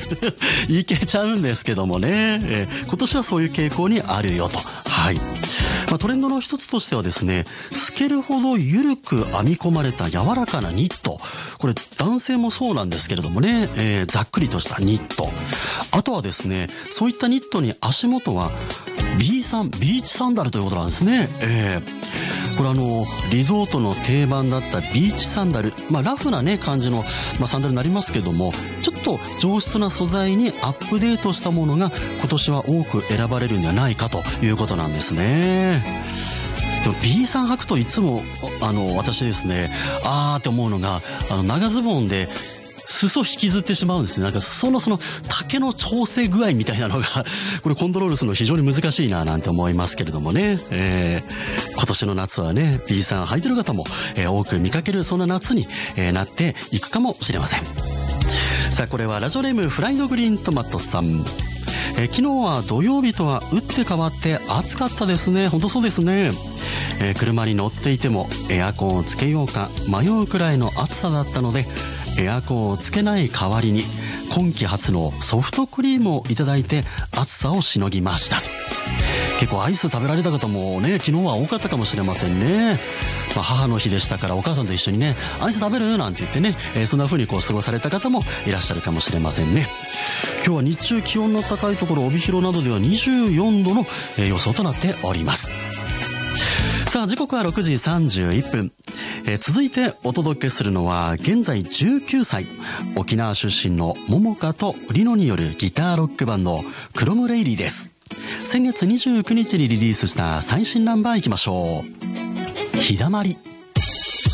ですいけちゃうんですけどもね、今年はそういう傾向にあるよと。はい。トレンドの一つとしてはですね、透けるほど緩く編み込まれた柔らかなニット。これ男性もそうなんですけれどもね、ざっくりとしたニット。あとはですね、そういったニットに足元はビーチサンダルということなんですね。これリゾートの定番だったビーチサンダル、ラフなね感じの、サンダルになりますけども、ちょっと上質な素材にアップデートしたものが今年は多く選ばれるんじゃないかということなんですね。でも B さん履くといつも私ですね、って思うのが長ズボンで裾引きずってしまうんですね。なんかその丈の調整具合みたいなのがこれコントロールするの非常に難しいななんて思いますけれどもね、今年の夏はね B さん履いてる方も、多く見かけるそんな夏に、なっていくかもしれません。さあこれはラジオネームフライドグリーントマトさん。昨日は土曜日とは打って変わって暑かったですね。本当そうですね。車に乗っていてもエアコンをつけようか迷うくらいの暑さだったので、エアコンをつけない代わりに今季初のソフトクリームをいただいて暑さをしのぎました。結構アイス食べられた方もね昨日は多かったかもしれませんね。母の日でしたからお母さんと一緒にねアイス食べるなんて言ってね、そんな風に過ごされた方もいらっしゃるかもしれませんね。今日は日中気温の高いところ帯広などでは24度の、予想となっております。さあ時刻は6時31分、続いてお届けするのは現在19歳沖縄出身の桃香とリノによるギターロックバンドクロムレイリーです。先月29日にリリースした最新ナンバーいきましょう。日だまり。